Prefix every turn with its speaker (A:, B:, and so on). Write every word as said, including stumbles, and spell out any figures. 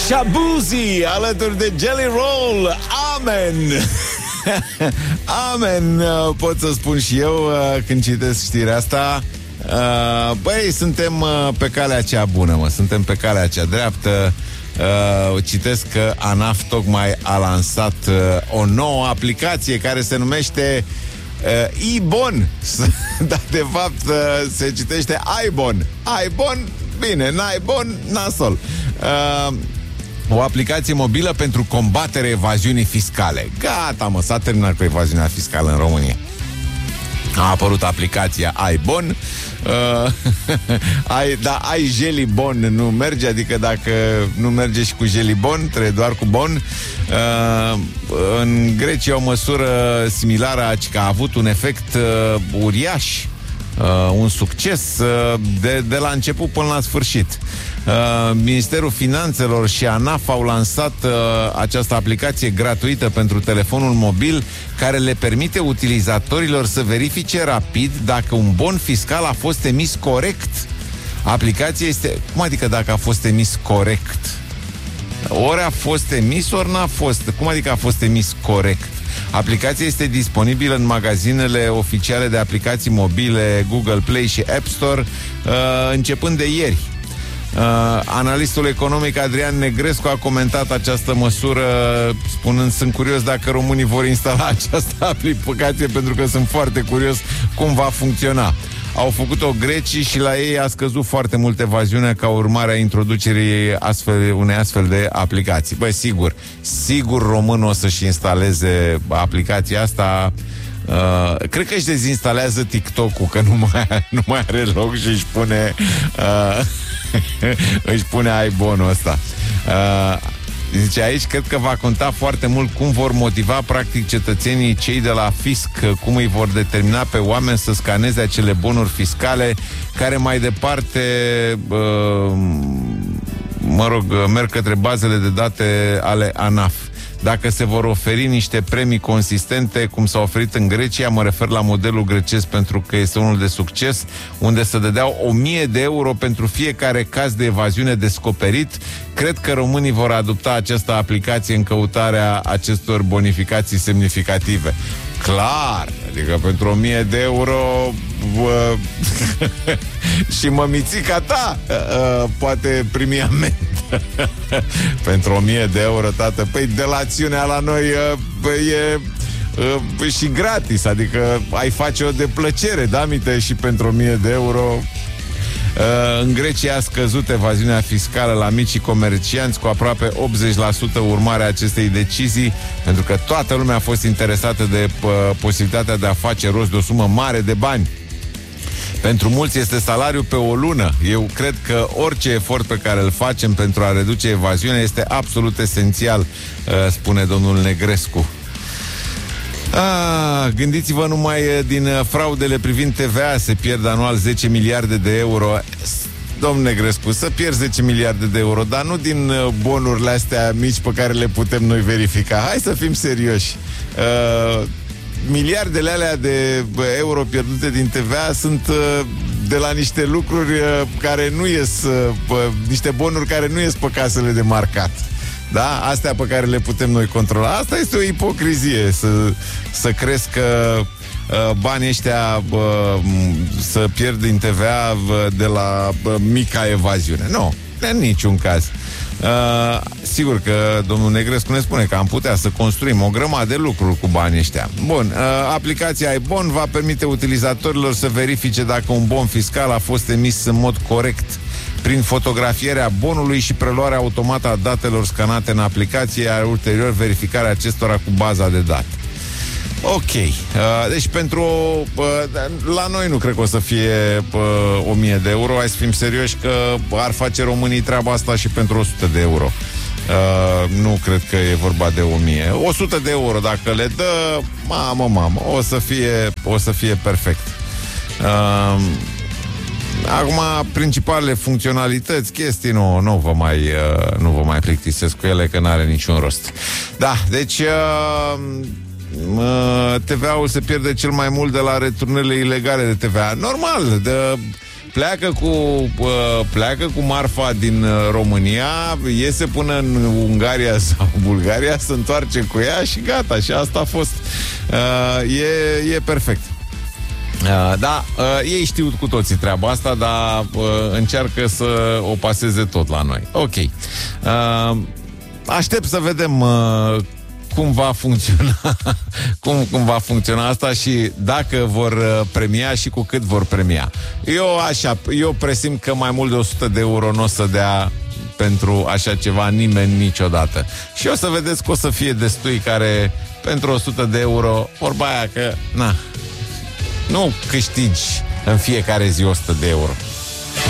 A: Shabuzi alături de Jelly Roll. Amen. Amen, pot să spun și eu când citesc știrea asta. Băi, suntem pe calea cea bună, mă. Suntem pe calea cea dreaptă. Citesc că ANAF tocmai a lansat o nouă aplicație care se numește iBon. Dar de fapt se citește iBon. iBon, bine, n-iBon, nasol. O aplicație mobilă pentru combaterea evaziunii fiscale. Gata, mă, s-a terminat cu evaziunea fiscală în România. A apărut aplicația iBon. uh, ai, Da, ai Jelibon nu merge, adică dacă nu merge și cu Jelibon, trebuie doar cu bon. uh, În Grecia o măsură similară că a avut un efect uh, uriaș, uh, un succes uh, de, de la început până la sfârșit. Uh, Ministerul Finanțelor și ANAF au lansat uh, această aplicație gratuită pentru telefonul mobil, care le permite utilizatorilor să verifice rapid dacă un bon fiscal a fost emis corect. Aplicația este... Cum adică dacă a fost emis corect? Ori a fost emis, ori n-a fost. Cum adică a fost emis corect? Aplicația este disponibilă în magazinele oficiale de aplicații mobile Google Play și App Store uh, începând de ieri. Uh, analistul economic Adrian Negrescu a comentat această măsură spunând: sunt curios dacă românii vor instala această aplicație, pentru că sunt foarte curios cum va funcționa. Au făcut-o grecii și la ei a scăzut foarte mult evaziunea ca urmare a introducerii astfel, unei astfel de aplicații. Băi, sigur, sigur românul o să-și instaleze aplicația asta. Uh, cred că își dezinstalează TikTok-ul, că nu mai, nu mai are loc și își pune uh, își pune iBon-ul ăsta. Uh, zice aici, cred că va conta foarte mult cum vor motiva practic cetățenii cei de la fisc, cum îi vor determina pe oameni să scaneze acele bonuri fiscale care mai departe uh, mă rog, merg către bazele de date ale ANAF. Dacă se vor oferi niște premii consistente, cum s-a oferit în Grecia, mă refer la modelul grecesc pentru că este unul de succes, unde se dădeau o mie de euro pentru fiecare caz de evaziune descoperit, cred că românii vor adopta această aplicație în căutarea acestor bonificații semnificative. Clar, adică pentru o mie de euro uh, și mămițica ta uh, poate primi amendă. Pentru o mie de euro, tată. Păi delațiunea la noi uh, e uh, și gratis, adică ai face-o de plăcere, da, mite, și pentru o mie de euro. Uh, în Grecia a scăzut evaziunea fiscală la micii comercianți cu aproape optzeci la sută urmarea acestei decizii, pentru că toată lumea a fost interesată de uh, posibilitatea de a face rost de o sumă mare de bani. Pentru mulți este salariul pe o lună. Eu cred că orice efort pe care îl facem pentru a reduce evaziunea este absolut esențial, uh, spune domnul Negrescu. Ah, gândiți-vă numai din fraudele privind T V A se pierd anual zece miliarde de euro. Domnul Negrescu, să pierzi zece miliarde de euro, dar nu din bonurile astea mici pe care le putem noi verifica. Hai să fim serioși. Uh, miliardele alea de euro pierdute din T V A sunt uh, de la niște lucruri uh, care nu ies, uh, niște bonuri care nu ies pe casele de marcat. Da? Astea pe care le putem noi controla. Asta este o ipocrizie, să, să crezi că uh, banii ăștia uh, să pierd din T V A uh, de la uh, mica evaziune. Nu, în niciun caz. Uh, sigur că domnul Negrescu ne spune că am putea să construim o grămadă de lucruri cu banii ăștia. Bun, uh, aplicația iBon va permite utilizatorilor să verifice dacă un bon fiscal a fost emis în mod corect prin fotografierea bonului și preluarea automată a datelor scanate în aplicație, iar ulterior verificarea acestora cu baza de date. Ok, uh, deci pentru uh, la noi nu cred că o să fie uh, o mie de euro. Hai să fim serioși că ar face românii treaba asta și pentru o sută de euro. Uh, nu cred că e vorba de o mie. o sută de euro dacă le dă, mamă, mamă, o să fie, o să fie perfect. Uh, Acum, principalele funcționalități, chestii, nu, nu vă mai uh, nu vă mai plictisesc cu ele, că n-are niciun rost. Da, deci uh, uh, T V A-ul se pierde cel mai mult de la returnările ilegale de T V A. Normal, de, pleacă cu, uh, pleacă cu marfa din uh, România, iese până în Ungaria sau Bulgaria, se întoarce cu ea și gata, și asta a fost. Uh, e, e perfect. Uh, da, uh, ei știu cu toții treaba asta, dar uh, încearcă să o paseze tot la noi. Ok. Uh, aștept să vedem uh, cum va funcționa cum, cum va funcționa asta și dacă vor uh, premia și cu cât vor premia. Eu așa, eu presimt că mai mult de o sută de euro nu o să dea pentru așa ceva nimeni niciodată. Și o să vedeți că o să fie destui care pentru o sută de euro, vorba aia că, na, nu câștigi în fiecare zi o sută de euro.